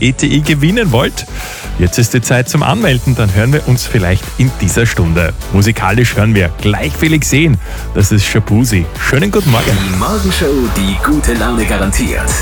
ETI gewinnen wollt? Jetzt ist die Zeit zum Anmelden, dann hören wir uns vielleicht in dieser Stunde. Musikalisch hören wir gleich Felix sehen. Das ist Shabuzi. Schönen guten Morgen. Die Morgenshow, die gute Laune garantiert.